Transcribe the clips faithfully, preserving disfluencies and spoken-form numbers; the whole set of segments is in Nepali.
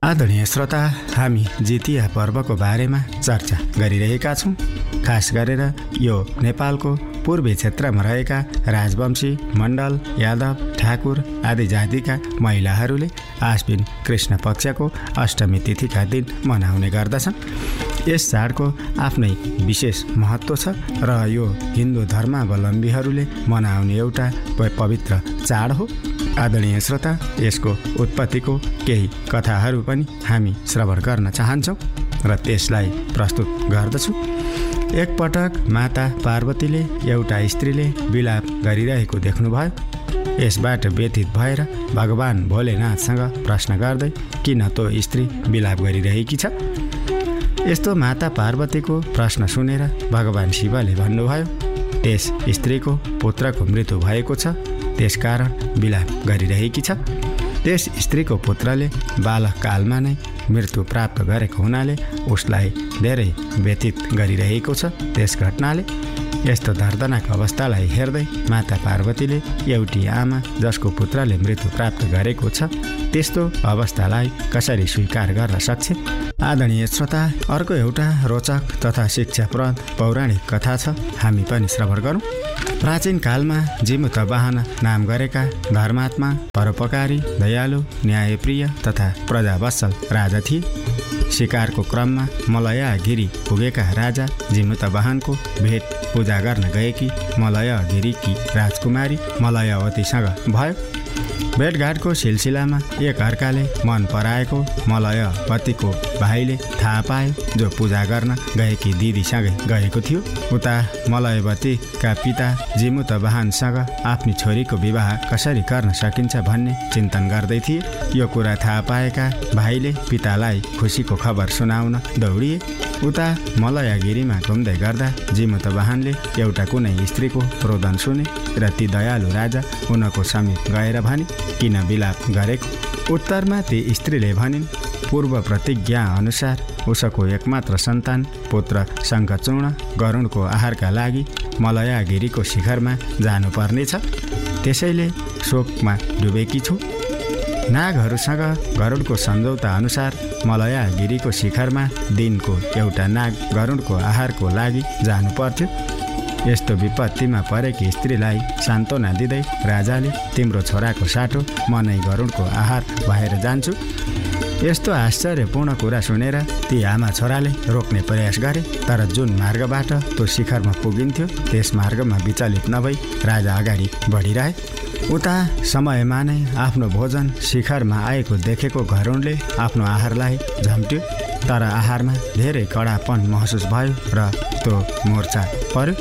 आदरणीय श्रोता, हामी जितिया पर्वको बारेमा चर्चा गरिरहेका छौँ। खास गरेर यो नेपालको पूर्वी क्षेत्रमा रहेका राजवंशी, मण्डल, यादव, ठाकुर आदि जातिका महिलाहरूले आश्विन कृष्ण पक्षको अष्टमी तिथिका दिन मनाउने गर्दछन्। यस चाडको आफ्नै विशेष महत्त्व छ र यो हिन्दू धर्मावलम्बीहरूले मनाउने एउटा पवित्र चाड हो। आदरणीय श्रोता, यसको उत्पत्तिको केही कथाहरू पनि हामी श्रवण गर्न चाहन्छौँ र त्यसलाई प्रस्तुत गर्दछौँ। एकपटक माता पार्वतीले एउटा स्त्रीले विलाप गरिरहेको देख्नुभयो। यसबाट व्यथित भएर भगवान भोलेनाथसँग प्रश्न गर्दै किन त्यो स्त्री विलाप गरिरहेकी छ। यस्तो माता पार्वतीको प्रश्न सुनेर भगवान शिवले भन्नुभयो, त्यस स्त्रीको पुत्रको मृत्यु भएको छ, त्यसकारण विलाप गरिरहेकी छ। त्यस स्त्रीको पुत्रले बालककालमा नै मृत्यु प्राप्त गरेको हुनाले उसलाई धेरै व्यथित गरिरहेको छ। त्यस घटनाले यस्तो दर्दनाक अवस्थालाई हेर्दै माता पार्वतीले एउटी आमा जसको पुत्रले मृत्यु प्राप्त गरेको छ त्यस्तो अवस्थालाई कसरी स्वीकार गर्न सक्छ। आदरणीय श्रोता, अर्को एउटा रोचक तथा शिक्षाप्रद पौराणिक कथा छ, हामी पनि श्रवण गरौँ। प्राचीन कालमा जिमुतवाहन नाम गरेका धर्मात्मा, परोपकारी, दयालु, न्यायप्रिय तथा प्रजावत्सल राजा थिए। शिकारको क्रममा मलयगिरी पुगेका राजा जिमुतवाहनको भेट पूजा गर्न गएकी मलयगिरीकी राजकुमारी मलयवतीसँग भयो। भेटघाटको सिलसिलामा एक अर्काले मन पराएको मलयवतीको भाइले थाहा पायो, जो पूजा गर्न गएकी दिदीसँगै गएको थियो। उता मलयवतीका पिता जिमुतवाहनसँग आफ्नी छोरीको विवाह कसरी गर्न सकिन्छ भन्ने चिन्तन गर्दै थिए। यो कुरा थाहा पाएका भाइले पितालाई खुसीको खबर सुनाउन दौडिए। उता मलयगिरीमा घुम्दै गर्दा जिमुतवाहनले एउटा कुनै स्त्रीको रोदन सुने र ती दयालु राजा उनको समीप गएर भने, किन विलाप गरेको? उत्तरमा ती स्त्रीले भनिन्, पूर्व प्रतिज्ञा अनुसार उसको एकमात्र सन्तान पुत्र शङ्खचूर्ण गरुडको आहारका लागि मलयगिरीको शिखरमा जानुपर्नेछ, त्यसैले शोकमा डुबेकी छु। नागहरूसँग गरुडको सम्झौता अनुसार मलयगिरीको शिखरमा दिनको एउटा नाग गरुडको आहारको लागि जानु पर्थ्यो। यस्तो विपत्तिमा परेकी स्त्रीलाई सान्त्वना दिँदै राजाले, तिम्रो छोराको साटो म नै गरुडको आहार भएर जान्छु। यस्तो आश्चर्यपूर्ण कुरा सुनेर ती आमा छोराले रोक्ने प्रयास गरे, तर जुन मार्गबाट त्यो शिखरमा पुगिन्थ्यो त्यस मार्गमा विचलित नभई राजा अगाडि बढिरहे। उता समयमा नै आफ्नो भोजन शिखरमा आएको देखेको गरुडले आफ्नो आहारलाई झम्ट्यो, तर आहारमा धेरै कडापन महसुस भयो र त्यो मूर्छा पर्यो।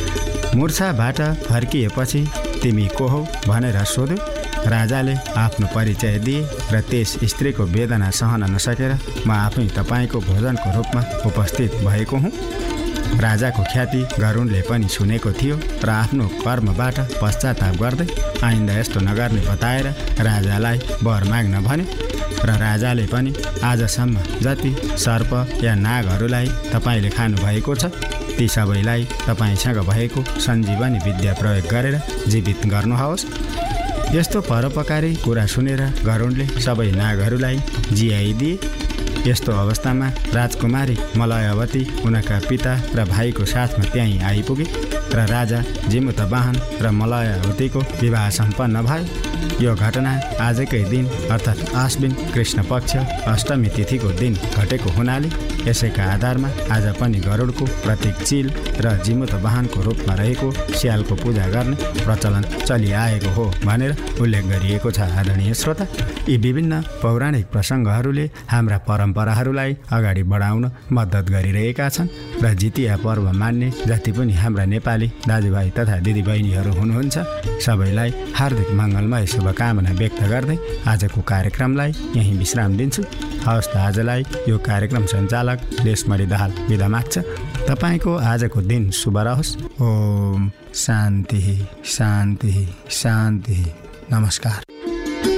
मूर्छाबाट फर्किएपछि तिमी को हौ भनेर सोध्यो। राजाले आफ्नो परिचय दिए र त्यस स्त्रीको वेदना सहन नसकेर म आफै तपाईँको भोजनको रूपमा उपस्थित भएको हुँ। राजाको ख्याति गरुडले पनि सुनेको थियो र आफ्नो कर्मबाट पश्चाताप गर्दै आइन्दा यस्तो नगर्ने बताएर राजालाई वर माग्न भन्यो। र राजाले पनि आजसम्म जति सर्प या नागहरूलाई तपाईँले खानुभएको छ ती सबैलाई तपाईँसँग भएको सञ्जीवनी विद्या प्रयोग गरेर जीवित गर्नुहोस्। यस्तो परोपकारी कुरा सुनेर गरुडले सबै नागहरूलाई जियाइदिए। यस्तो अवस्थामा राजकुमारी मलयवती उनका पिता र भाइको साथमा त्यहीँ आइपुगे र राजा जिमुतवाहन र मलयवतीको विवाह सम्पन्न भयो। यो घटना आजकै दिन अर्थात् आश्विन कृष्ण पक्ष अष्टमी तिथिको दिन घटेको हुनाले यसैका आधारमा आज पनि गरुडको प्रतीक चिल र जिमुतवाहनको रूपमा रहेको स्यालको पूजा गर्ने प्रचलन चलिआएको हो भनेर उल्लेख गरिएको छ। आदरणीय श्रोता, यी विभिन्न पौराणिक प्रसङ्गहरूले हाम्रा परम्पराहरूलाई अगाडि बढाउन मद्दत गरिरहेका छन् र जितिया पर्व मान्ने जति पनि हाम्रा नेपाली दाजुभाइ तथा दिदीबहिनीहरू हुनुहुन्छ सबैलाई हार्दिक मङ्गलमय शुभकामना व्यक्त गर्दै आजको कार्यक्रमलाई यहीँ विश्राम दिन्छु। हवस् त, आजलाई यो कार्यक्रम सञ्चालक देशमणि दाहाल बिदा माग्छ। तपाईँको आजको दिन शुभ रहोस्। ओम शान्ति शान्ति शान्ति। नमस्कार।